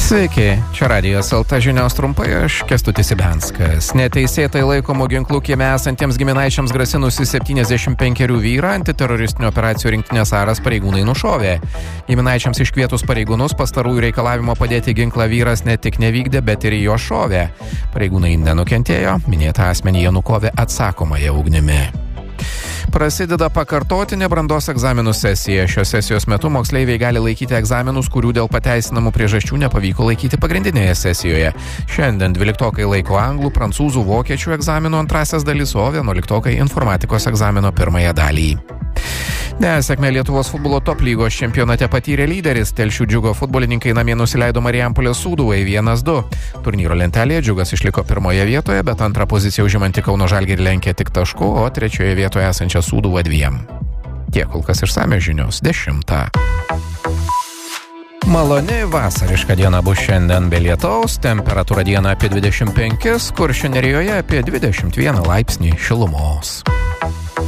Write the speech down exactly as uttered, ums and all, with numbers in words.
Sveiki, čia Radijas L T žinios trumpai, aš Kęstutis Ibenskas. Neteisėtai laikomų ginklų kieme esantiems giminaičiams grasinusi septyniasdešimt penkerių vyrą antiteroristinių operacijų rinktinės Aras pareigūnai nušovė. Giminaičiams iškvietus pareigūnus pastarųjų reikalavimo padėti ginklą vyras ne tik nevykdė, bet ir jo šovė. Pareigūnai nenukentėjo, minėtą asmenį jie nukovė atsakomąją ugnimi. Prasideda pakartotinė brandos egzaminų sesija. Šios sesijos metu moksleiviai gali laikyti egzaminus, kurių dėl pateisinamų priežasčių nepavyko laikyti pagrindinėje sesijoje. Šiandien dvyliktokai laiko anglų, prancūzų, vokiečių egzaminų antrasias dalis, o vienuoliktokai informatikos egzamino pirmąją dalį. Nesėkmę Lietuvos futbolo top lygos čempionate patyrė lyderis. Telšių Džiugo futbolininkai namie nusileido Marijampolės Sūduvai vienas du. Turnyro lentelėje Džiugas išliko pirmoje vietoje, bet antrą poziciją užimantį Kauno Žalgirį lenkė tik tašku, o trečioje vietoje esančią Sūduvą dviem. Tiek kol kas išsamios žinios dešimtą. Maloni vasariška diena bus šiandien be lietaus, temperatūra dieną apie dvidešimt penkis, Kuršių Nerijoje apie dvidešimt vieną laipsnį šilumos.